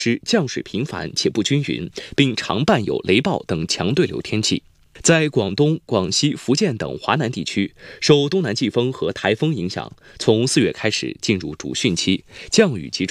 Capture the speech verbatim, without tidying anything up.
之降水频繁且不均匀，并常伴有雷暴等强对流天气。在广东、广西、福建等华南地区，受东南季风和台风影响，从四月开始进入主汛期，降雨集中。